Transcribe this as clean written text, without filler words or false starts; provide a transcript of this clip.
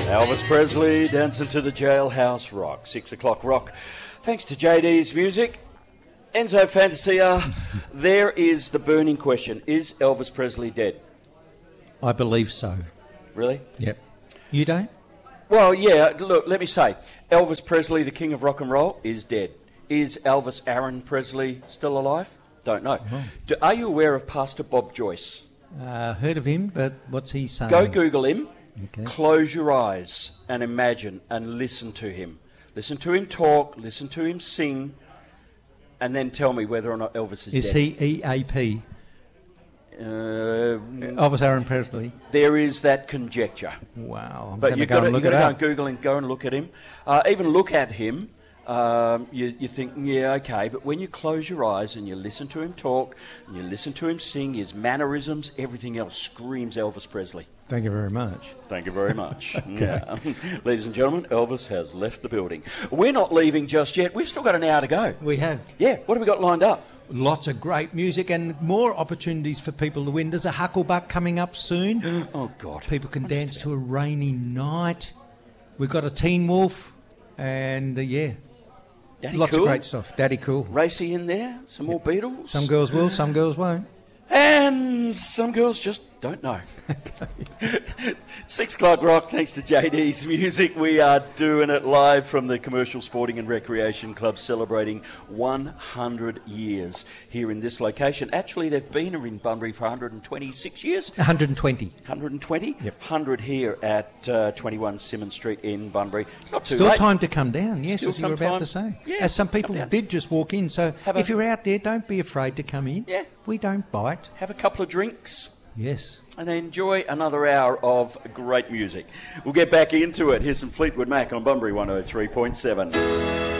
Elvis Presley dancing to the Jailhouse Rock, 6 o'clock rock. Thanks to JD's music. Enzo Fantasia, there is the burning question. Is Elvis Presley dead? I believe so. Really? Yep. You don't? Well, yeah, look, let me say, Elvis Presley, the king of rock and roll, is dead. Is Elvis Aaron Presley still alive? Don't know. Oh. Are you aware of Pastor Bob Joyce? Heard of him, but what's he saying? Go Google him, Okay. Close your eyes and imagine and listen to him. Listen to him talk, listen to him sing, and then tell me whether or not Elvis is dead. Is he EAP? Elvis Aaron Presley. There is that conjecture. Wow. I'm But going you've to go and look it go on up. Google and go and look at him. Even look at him. You think, yeah, okay, but when you close your eyes and you listen to him talk, and you listen to him sing, his mannerisms, everything else screams Elvis Presley. Thank you very much. Thank you very much. Yeah. Ladies and gentlemen, Elvis has left the building. We're not leaving just yet. We've still got an hour to go. We have. Yeah, what have we got lined up? Lots of great music and more opportunities for people to win. There's a Hucklebuck coming up soon. Oh, God. People can dance to a rainy night. We've got a Teen Wolf and, yeah, Daddy lots Cool? of great stuff. Daddy Cool. Racy in there, some more Beatles. Some girls will, some girls won't. And some girls just don't know. 6 o'clock rock, thanks to JD's music. We are doing it live from the Commercial Sporting and Recreation Club, celebrating 100 years here in this location. Actually, they've been in Bunbury for 126 years. 120. 120? Yep. 100 here at 21 Simmons Street in Bunbury. Not too Still late. time to come down, yes, Still as you were time. about to say. Yeah, As some come people down. did just walk in, so Have if a- you're out there, don't be afraid to come in. Yeah. We don't bite. Have a couple of drinks. Yes. And enjoy another hour of great music. We'll get back into it. Here's some Fleetwood Mac on Bunbury 103.7.